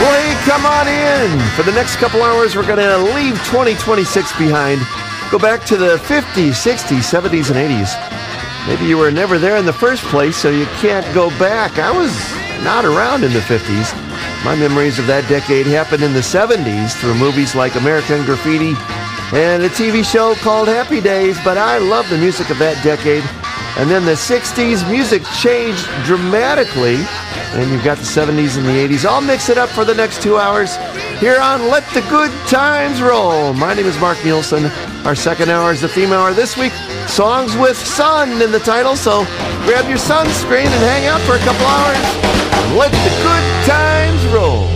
Well, hey, come on in. For the next couple hours, we're going to leave 2026 behind. Go back to the 50s, 60s, 70s, and 80s. Maybe you were never there in the first place, so you can't go back. I was not around in the 50s. My memories of that decade happened in the 70s through movies like American Graffiti and a TV show called Happy Days, but I love the music of that decade. And then the 60s, music changed dramatically, and you've got the 70s and the 80s. I'll mix it up for the next 2 hours here on Let the Good Times Roll. My name is Mark Nielsen. Our second hour is the theme hour this week. Songs with sun in the title, so grab your sunscreen and hang out for a couple hours. Let the good times roll.